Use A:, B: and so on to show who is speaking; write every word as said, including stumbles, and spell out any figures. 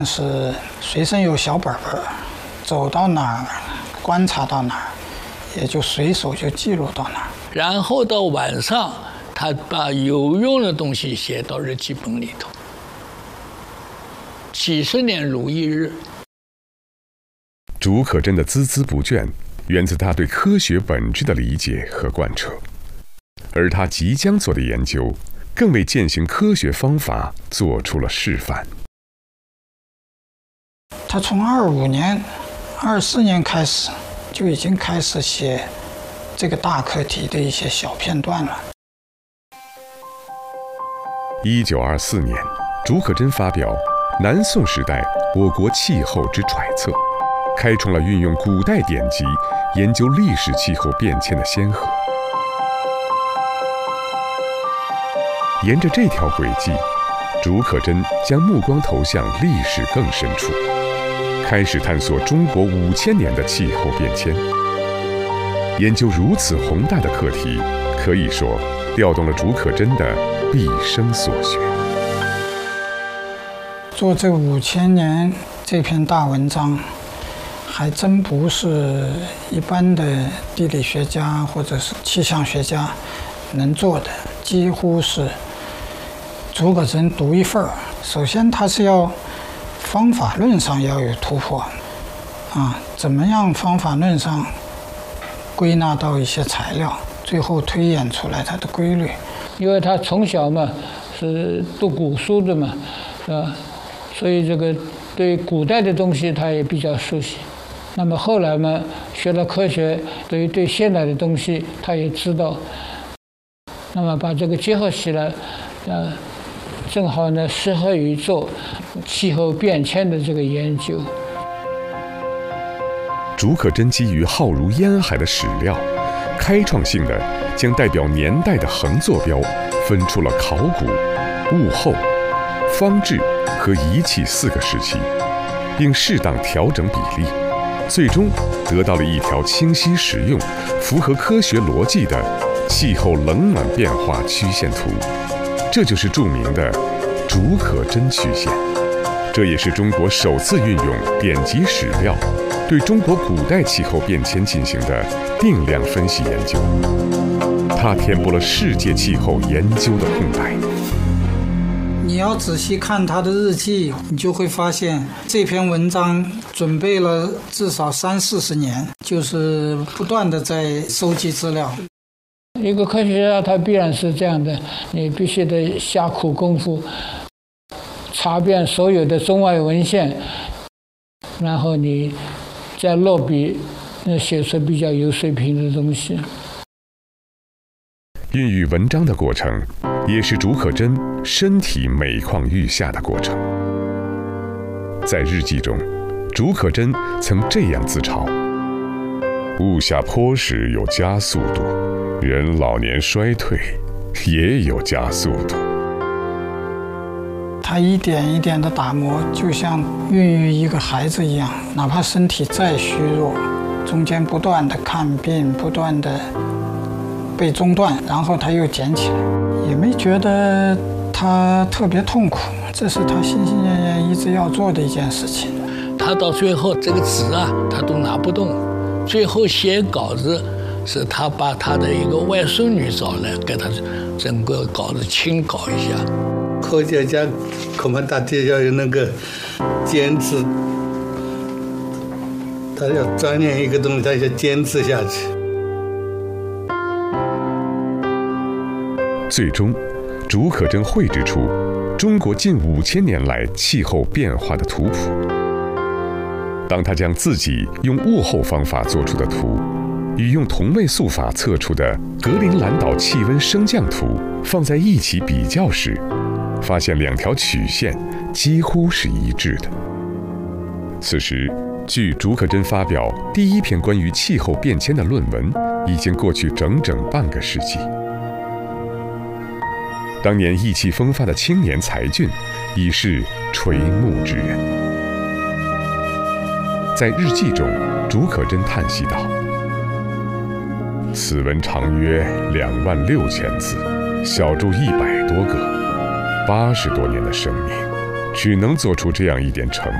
A: 是随身有小本本，走到哪儿观察到哪儿，也就随手就记录到哪儿。
B: 然后到晚上，他把有用的东西写到日记本里头。几十年如一日。
C: 竺可桢的孜孜不倦，源自他对科学本质的理解和贯彻，而他即将做的研究，更为践行科学方法做出了示范。
A: 他从二五年、二四年开始，就已经开始写这个大课题的一些小片段了。
C: 一九二四年，竺可桢发表《南宋时代我国气候之揣测》，开创了运用古代典籍研究历史气候变迁的先河。沿着这条轨迹，竺可桢将目光投向历史更深处，开始探索中国五千年的气候变迁。研究如此宏大的课题，可以说调动了竺可桢的毕生所学。
A: 做这五千年这篇大文章，还真不是一般的地理学家或者是气象学家能做的，几乎是竺可桢独一份儿。首先，他是要方法论上要有突破，啊，怎么样方法论上归纳到一些材料，最后推演出来它的规律。
B: 因为他从小嘛是读古书的嘛，是吧？所以这个对古代的东西他也比较熟悉。那么后来嘛，学了科学，对于对现代的东西他也知道。那么把这个结合起来，呃，正好呢适合于做气候变迁的这个研究。
C: 竺可桢基于浩如烟海的史料，开创性的将代表年代的横坐标分出了考古、物候、方志和仪器四个时期，并适当调整比例，最终得到了一条清晰实用、符合科学逻辑的气候冷暖变化曲线图。这就是著名的竺可桢曲线，这也是中国首次运用典籍史料对中国古代气候变迁进行的定量分析研究，它填补了世界气候研究的空白。
A: 你要仔细看他的日记，你就会发现这篇文章准备了至少三四十年，就是不断的在收集资料。
B: 一个科学家他必然是这样的，你必须得下苦功夫，查遍所有的中外文献，然后你再落笔，写出比较有水平的东西。
C: 孕育文章的过程，也是竺可桢身体每况愈下的过程。在日记中，竺可桢曾这样自嘲：物下坡时有加速度，人老年衰退也有加速度。
A: 他一点一点的打磨，就像孕育一个孩子一样，哪怕身体再虚弱，中间不断的看病，不断的被中断，然后他又捡起来，也没觉得他特别痛苦，这是他心心念念一直要做的一件事情。
B: 他到最后这个纸啊，他都拿不动，最后写稿子是他把他的一个外孙女找来，给他整个稿子清稿一下。
D: 科学家恐怕大家要有那个坚持，他要钻研一个东西，他要坚持下去。
C: 最终，竺可桢绘制出中国近五千年来气候变化的图谱。当他将自己用物候方法做出的图，与用同位素法测出的格陵兰岛气温升降图放在一起比较时，发现两条曲线几乎是一致的。此时，距竺可桢发表第一篇关于气候变迁的论文已经过去整整半个世纪。当年意气风发的青年才俊，已是垂暮之人。在日记中，竺可桢叹息道：“此文长约两万六千字，小注一百多个，八十多年的生命， 只能做出这样一点成